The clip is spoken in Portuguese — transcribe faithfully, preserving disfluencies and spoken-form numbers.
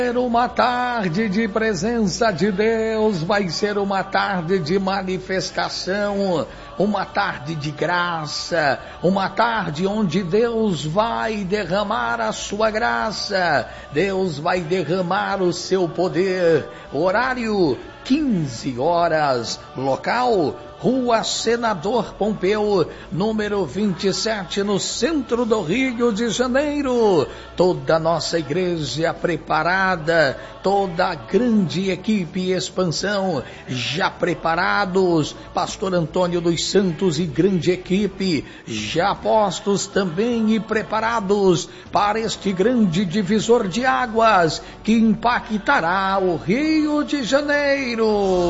Uma tarde de presença de Deus, vai ser uma tarde de manifestação, uma tarde de graça, uma tarde onde Deus vai derramar a sua graça, Deus vai derramar o seu poder. Horário quinze horas, local Rua Senador Pompeu, número vinte e sete, no centro do Rio de Janeiro. Toda a nossa igreja preparada, toda a grande equipe Expansão já preparados, pastor Antônio dos Santos e grande equipe já postos também e preparados para este grande divisor de águas que impactará o Rio de Janeiro.